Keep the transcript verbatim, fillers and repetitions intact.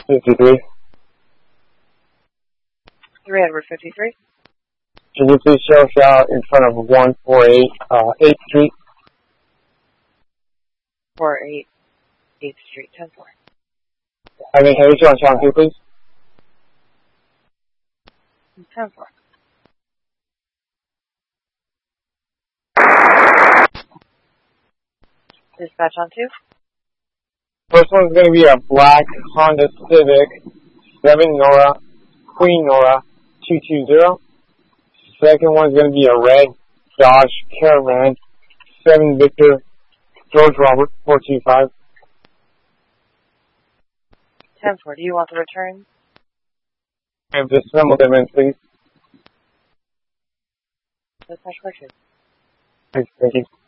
fifty-three. three Edward fifty-three. Can you please show us out in front of one forty-eight, uh, eighth Street? four eight eighth Street, ten four. I mean, can you show us out here, please? ten four. Dispatch on two. First one's going to be a black Honda Civic, seven Nora, Queen Nora, two two zero. Second one's going to be a red Dodge Caravan, seven Victor, George Robert, four two five. ten four, do you want the return? I have disassembled them in, please. Dispatch question. Thank you.